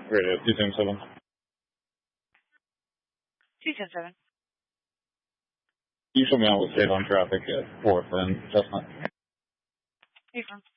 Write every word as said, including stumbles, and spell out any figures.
Radio two ten seven. two ten seven. You show me out with state on traffic at fourth and Chestnut. Affirm.